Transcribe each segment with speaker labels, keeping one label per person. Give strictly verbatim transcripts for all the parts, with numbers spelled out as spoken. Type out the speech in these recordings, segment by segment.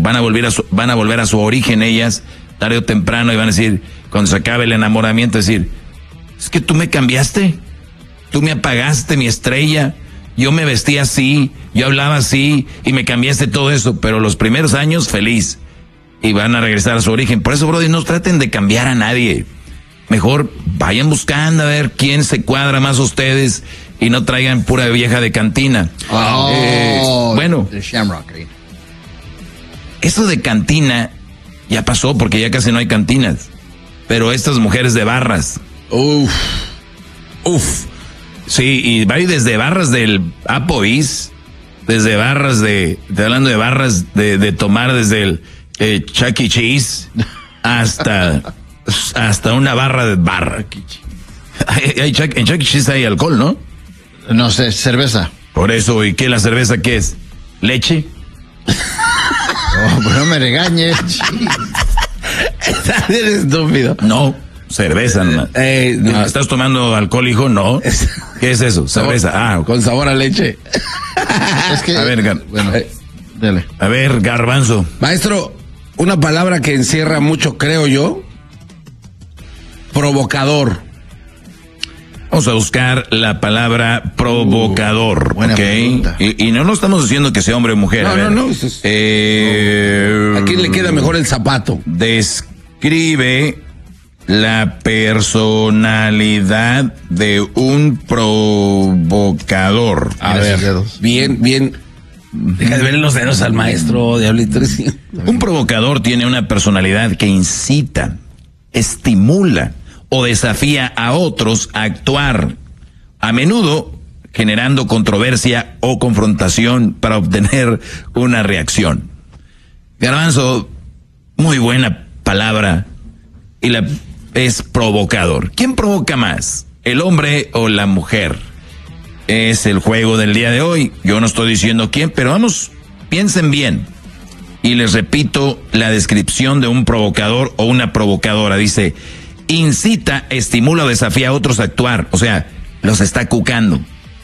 Speaker 1: van a volver a su, van a volver a su origen ellas, tarde o temprano, y van a decir, cuando se acabe el enamoramiento, decir, es que tú me cambiaste, tú me apagaste mi estrella, yo me vestía así, yo hablaba así, y me cambiaste todo eso, pero los primeros años, feliz, y van a regresar a su origen. Por eso, brother, no traten de cambiar a nadie. Mejor vayan buscando a ver quién se cuadra más a ustedes y no traigan pura vieja de cantina.
Speaker 2: Oh,
Speaker 1: eh, bueno,
Speaker 2: el Shamrock. ¿Eh?
Speaker 1: Eso de cantina ya pasó porque ya casi no hay cantinas. Pero estas mujeres de barras.
Speaker 2: Uf.
Speaker 1: Uf. Sí, y va desde barras del Applebee's, desde barras de, de hablando de barras de, de tomar desde el eh, Chuck E. Cheese hasta, hasta una barra de barra. Hay, hay Chuck, en Chuck E. Cheese hay alcohol, ¿no?
Speaker 2: No sé, cerveza.
Speaker 1: Por eso, ¿y qué la cerveza qué es? ¿Leche?
Speaker 2: Oh, pero no me regañes.
Speaker 3: Eres estúpido.
Speaker 1: No, cerveza nomás.
Speaker 3: Eh, no.
Speaker 1: ¿Estás tomando alcohol, hijo? No. ¿Qué es eso? Cerveza. Ah,
Speaker 3: con sabor a leche.
Speaker 2: Es que,
Speaker 1: a ver, gar-
Speaker 2: bueno,
Speaker 3: eh,
Speaker 2: dale.
Speaker 1: A ver, garbanzo.
Speaker 3: Maestro, una palabra que encierra mucho, creo yo. Provocador.
Speaker 1: Vamos a buscar la palabra provocador,
Speaker 2: Uh, buena
Speaker 1: ¿ok?
Speaker 2: pregunta.
Speaker 1: Y, y no nos estamos diciendo que sea hombre o mujer.
Speaker 3: No,
Speaker 1: a ver.
Speaker 3: no, no, eso es-
Speaker 1: Eh,
Speaker 3: ¿A quién le queda mejor el zapato?
Speaker 1: Describe la personalidad de un provocador.
Speaker 3: A
Speaker 2: Mira
Speaker 3: ver,
Speaker 2: sus dedos.
Speaker 3: bien, bien. Deja de ver los dedos al maestro, diablito.
Speaker 1: Un provocador tiene una personalidad que incita, estimula o desafía a otros a actuar, a menudo generando controversia o confrontación para obtener una reacción. Garbanzo, muy buena palabra, y la es provocador. ¿Quién provoca más, el hombre o la mujer? Es el juego del día de hoy. Yo no estoy diciendo quién, pero vamos, piensen bien. Y les repito la descripción de un provocador o una provocadora. Dice, incita, estimula o desafía a otros a actuar. O sea, los está cucando.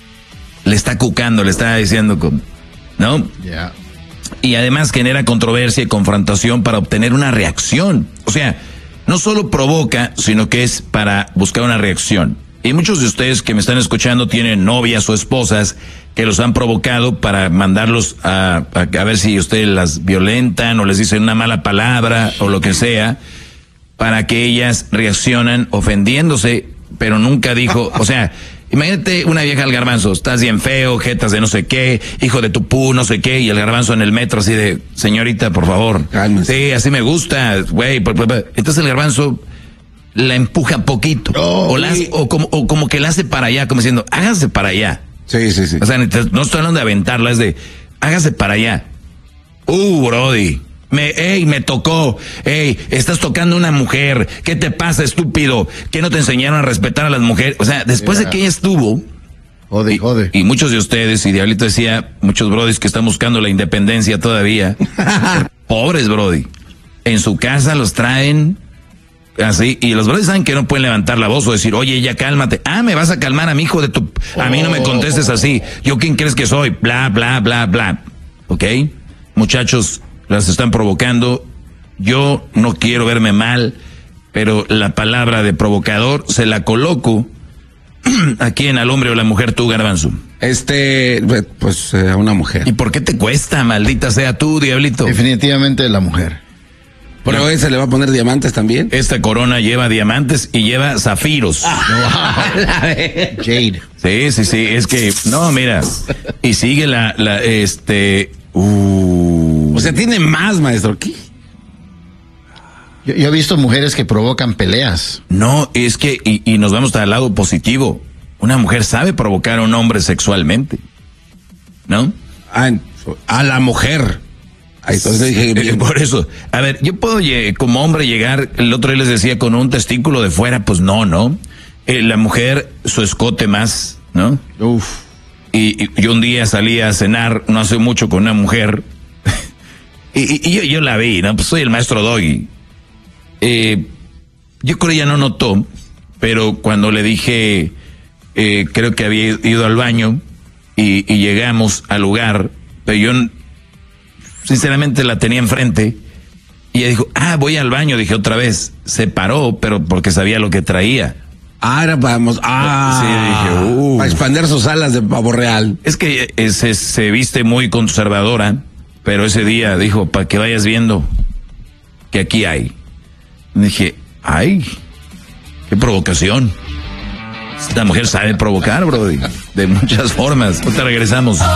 Speaker 1: Le está cucando, le está diciendo, con, ¿no?
Speaker 2: Ya. Yeah.
Speaker 1: Y además genera controversia y confrontación para obtener una reacción. O sea, no solo provoca, sino que es para buscar una reacción. Y muchos de ustedes que me están escuchando tienen novias o esposas que los han provocado para mandarlos a, a, a ver si ustedes las violentan o les dicen una mala palabra o lo que sea, para que ellas reaccionan ofendiéndose, pero nunca dijo, o sea, imagínate una vieja al garbanzo, estás bien feo, jetas de no sé qué, hijo de tu pu, no sé qué, y el garbanzo en el metro así de, señorita, por favor.
Speaker 3: Cálmese.
Speaker 1: Sí, así me gusta, güey. Entonces el garbanzo la empuja poquito,
Speaker 3: Oh,
Speaker 1: o, la hace, o, como, o como que la hace para allá, como diciendo, hágase para allá.
Speaker 3: Sí, sí, sí.
Speaker 1: O sea, no estoy hablando de aventarla, es de, hágase para allá. Uh, brody. Me, ey, me tocó, ey, estás tocando a una mujer, ¿qué te pasa, estúpido? ¿Qué no te enseñaron a respetar a las mujeres? O sea, después yeah. de que ella estuvo,
Speaker 2: Jode,
Speaker 1: y,
Speaker 2: jode.
Speaker 1: y muchos de ustedes, y Diablito decía, muchos brodis que están buscando la independencia todavía, pobres brody, en su casa los traen así, y los brodis saben que no pueden levantar la voz o decir, oye, ya cálmate, ah, me vas a calmar a mi hijo de tu, a mí no me contestes así, yo quién crees que soy, bla, bla, bla, bla, ¿ok? Muchachos, las están provocando. Yo no quiero verme mal, pero la palabra de provocador se la coloco a quién, al hombre o la mujer, tú, garbanzo.
Speaker 3: Este, pues a una mujer.
Speaker 1: ¿Y por qué te cuesta, maldita sea tú, diablito?
Speaker 2: Definitivamente la mujer.
Speaker 3: Pero no. ¿Ese le va a poner diamantes también?
Speaker 1: Esta corona lleva diamantes y lleva zafiros.
Speaker 2: Ah, wow. Jade.
Speaker 1: Sí, sí, sí, es que, no, mira, y sigue la, la, este, uh.
Speaker 3: O sea, tiene más, maestro. ¿Qué?
Speaker 2: Yo, yo he visto mujeres que provocan peleas.
Speaker 1: No, es que, y, y nos vamos al lado positivo. Una mujer sabe provocar a un hombre sexualmente, ¿no?
Speaker 3: A, a la mujer. Ahí entonces dije,
Speaker 1: eh, por eso, a ver, yo puedo como hombre llegar, el otro día les decía, con un testículo de fuera, pues no, ¿no? Eh, la mujer, su escote más, ¿no?
Speaker 2: Uf.
Speaker 1: Y, y yo un día salí a cenar, no hace mucho, con una mujer, y, y, y yo, yo la vi, ¿no? Pues soy el maestro Doggy. Eh, yo creo que ella no notó, pero cuando le dije, eh, creo que había ido al baño, y, y llegamos al lugar, pero yo sinceramente la tenía enfrente. Y ella dijo, ah, voy al baño. Dije otra vez. Se paró, pero porque sabía lo que traía.
Speaker 4: Ah, ahora vamos. Ah,
Speaker 1: sí, dije, uh.
Speaker 4: para expandir sus alas de pavo real.
Speaker 1: Es que eh, se, se viste muy conservadora, pero ese día dijo, para que vayas viendo que aquí hay. Y dije, ay, qué provocación. Esta mujer sabe provocar, bro, de muchas formas. Ahorita regresamos.